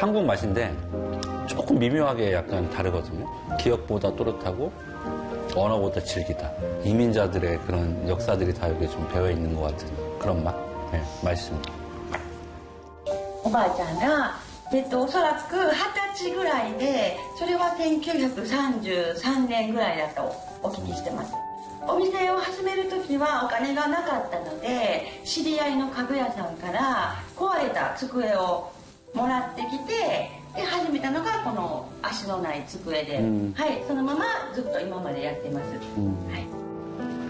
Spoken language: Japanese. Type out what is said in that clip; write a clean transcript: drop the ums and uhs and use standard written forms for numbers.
한국 맛인데 조금 미묘하게 약간 다르거든요. 기억보다 또렷하고 언어보다 질기다. 이민자들의 그런 역사들이 다 여기 좀 배어 있는 것 같은 그런 맛. 네, 맛있습니다. おばあちゃんが、おそらく20歳ぐらいで、それは1933年ぐらいだとお聞きしてます。お店を始める時はお金がなかったので、知り合いの家具屋さんから壊れた机をもらってきて、で始めたのがこの足のない机で、はい、そのままずっと今までやってます。はい。